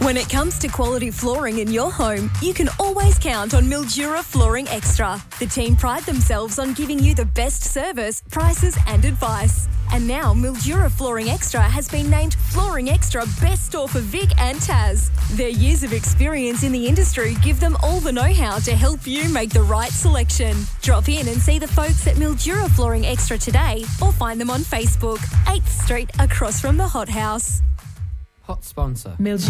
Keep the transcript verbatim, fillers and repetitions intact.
When it comes to quality flooring in your home, you can always count on Mildura Flooring Extra. The team pride themselves on giving you the best service, prices and advice. And now Mildura Flooring Extra has been named Flooring Extra Best Store for Vic and Taz. Their years of experience in the industry give them all the know-how to help you make the right selection. Drop in and see the folks at Mildura Flooring Extra today or find them on Facebook, eighth Street across from the Hot House. Hot sponsor. Mildura